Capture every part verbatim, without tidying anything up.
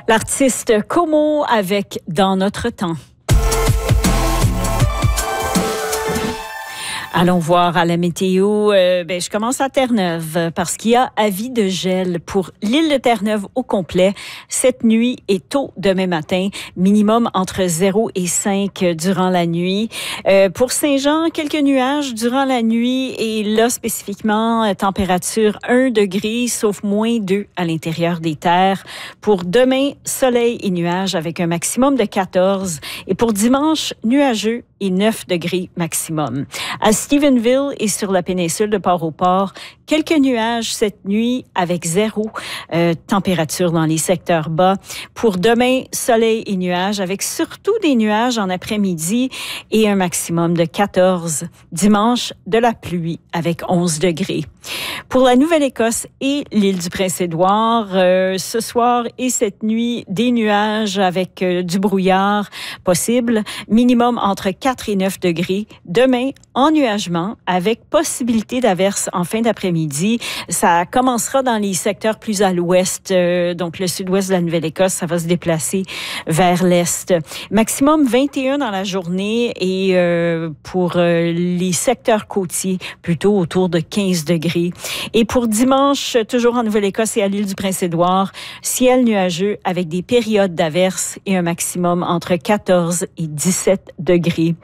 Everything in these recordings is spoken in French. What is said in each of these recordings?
L'artiste Como avec Dans notre temps. Allons voir à la météo. Euh, ben, je commence à Terre-Neuve parce qu'il y a avis de gel pour l'île de Terre-Neuve au complet cette nuit et tôt demain matin. Minimum entre zéro et cinq durant la nuit. Euh, pour Saint-Jean, quelques nuages durant la nuit et là spécifiquement, température un degré sauf moins deux à l'intérieur des terres. Pour demain, soleil et nuages avec un maximum de quatorze. Et pour dimanche, nuageux et neuf degrés maximum. À Stephenville et sur la péninsule de Port-au-Port, quelques nuages cette nuit avec zéro euh, température dans les secteurs bas. Pour demain, soleil et nuages avec surtout des nuages en après-midi et un maximum de quatorze. Dimanche, de la pluie avec onze degrés. Pour la Nouvelle-Écosse et l'île du Prince-Édouard, euh, ce soir et cette nuit, des nuages avec euh, du brouillard possible. Minimum entre quatre et neuf degrés. Demain, ennuagement avec possibilité d'averses en fin d'après-midi. Ça commencera dans les secteurs plus à l'ouest, euh, donc le sud-ouest de la Nouvelle-Écosse. Ça va se déplacer vers l'est. Maximum vingt et un dans la journée et euh, pour euh, les secteurs côtiers, plutôt autour de quinze degrés. Et pour dimanche, toujours en Nouvelle-Écosse et à l'île du Prince-Édouard, ciel nuageux avec des périodes d'averses et un maximum entre quatorze et dix-sept degrés.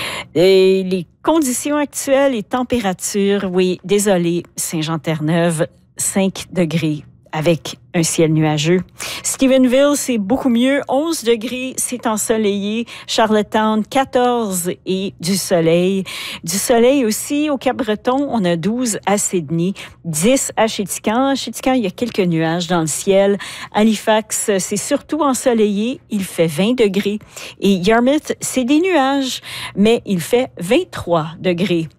Et les conditions actuelles et températures, oui, désolé, Saint-Jean-Terre-Neuve, cinq degrés avec un ciel nuageux. Stephenville, c'est beaucoup mieux. onze degrés, c'est ensoleillé. Charlottetown, quatorze et du soleil. Du soleil aussi au Cap-Breton, on a douze à Sydney, dix à Chéticamp. À Chéticamp, il y a quelques nuages dans le ciel. Halifax, c'est surtout ensoleillé. Il fait vingt degrés. Et Yarmouth, c'est des nuages, mais il fait vingt-trois degrés.